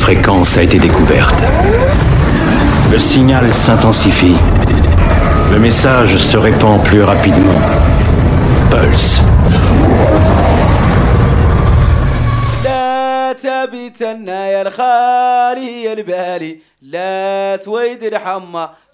fréquence a été découverte. Le signal s'intensifie. Le message se répand plus rapidement. Pulse. لا تبتنا يا الخالي يا البالي لا سويد الحمى